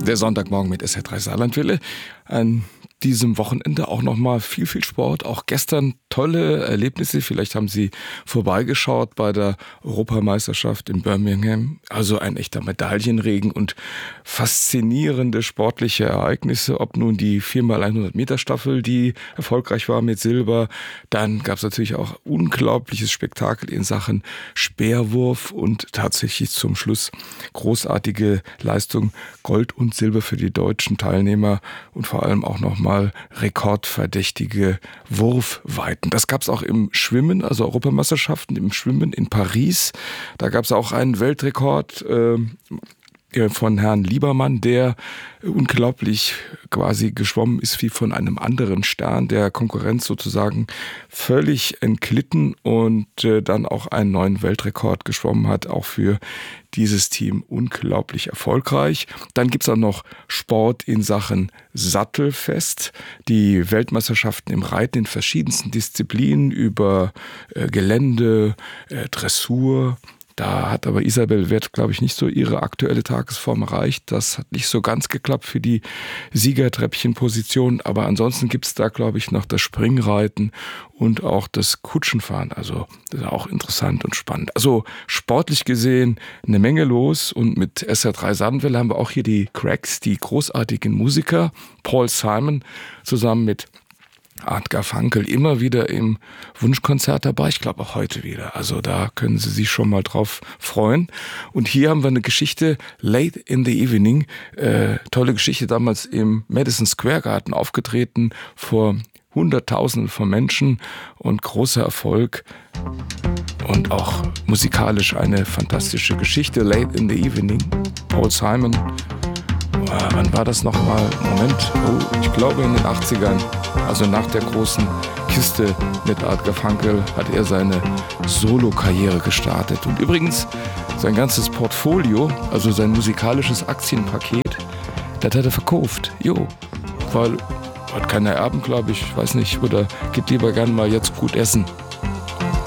Der Sonntagmorgen mit SR3 Saarlandwelle. An diesem Wochenende auch nochmal viel Sport. Auch gestern tolle Erlebnisse. Vielleicht haben Sie vorbeigeschaut bei der Europameisterschaft in Birmingham. Also ein echter Medaillenregen und faszinierende sportliche Ereignisse. Ob nun die 4x100 Meter Staffel, die erfolgreich war mit Silber. Dann gab es natürlich auch unglaubliches Spektakel in Sachen Speerwurf und tatsächlich zum Schluss großartige Leistung. Gold und Silber für die deutschen Teilnehmer und vor allem auch nochmal rekordverdächtige Wurfweiten. Das gab es auch im Schwimmen, also Europameisterschaften im Schwimmen in Paris. Da gab es auch einen Weltrekord von Herrn Liebermann, der unglaublich quasi geschwommen ist wie von einem anderen Stern, der Konkurrenz sozusagen völlig entglitten und dann auch einen neuen Weltrekord geschwommen hat, auch für dieses Team unglaublich erfolgreich. Dann gibt's auch noch Sport in Sachen Sattelfest, die Weltmeisterschaften im Reiten in verschiedensten Disziplinen über Gelände, Dressur. Da hat aber Isabel Wert, glaube ich, nicht so ihre aktuelle Tagesform erreicht. Das hat nicht so ganz geklappt für die Siegertreppchenposition. Aber ansonsten gibt es da, glaube ich, noch das Springreiten und auch das Kutschenfahren. Also das ist auch interessant und spannend. Also sportlich gesehen eine Menge los. Und mit SR3 Saarlandwelle haben wir auch hier die Cracks, die großartigen Musiker. Paul Simon zusammen mit Art Garfunkel immer wieder im Wunschkonzert dabei. Ich glaube auch heute wieder. Also da können Sie sich schon mal drauf freuen. Und hier haben wir eine Geschichte, Late in the Evening. Tolle Geschichte, damals im Madison Square Garden aufgetreten vor Hunderttausenden von Menschen und großer Erfolg. Und auch musikalisch eine fantastische Geschichte. Late in the Evening, Paul Simon. Wann war das nochmal? Moment, ich glaube in den 80ern, also nach der großen Kiste mit Art Garfunkel, hat er seine Solo-Karriere gestartet. Und übrigens, sein ganzes Portfolio, also sein musikalisches Aktienpaket, das hat er verkauft. Weil hat keine Erben, glaube ich, weiß nicht, oder geht lieber gern mal jetzt gut essen.